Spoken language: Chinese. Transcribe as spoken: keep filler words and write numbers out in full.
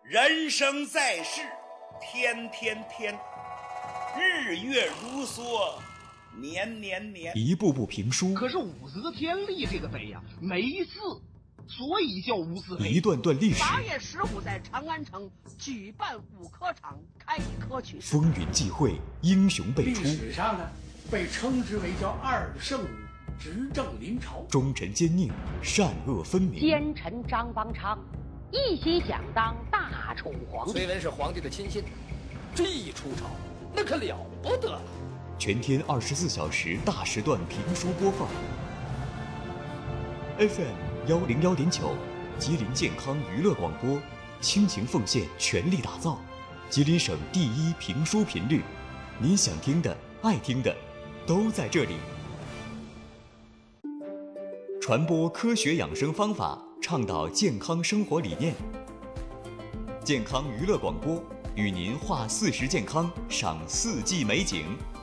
人生在世，天天天，日月如梭，年年年。 一部部评书， 可是武则天立这个碑呀、啊、没字，所以叫无字碑。 一段段历史。 八月十五在长安城举办武科场开科取士， 风云际会，英雄辈出。 历史上呢，被称之为叫二圣武，执政临朝， 忠臣奸佞，善恶分明。 奸臣张邦昌一心想当大宠皇帝。 崔文是皇帝的亲信，这一出朝，那可了不得了。 全天二十四小时大时段评书播放 ，F M 幺零幺点九，吉林健康娱乐广播，倾情奉献，全力打造吉林省第一评书频率。您想听的、爱听的，都在这里。传播科学养生方法，倡导健康生活理念。健康娱乐广播与您话四时健康，赏四季美景。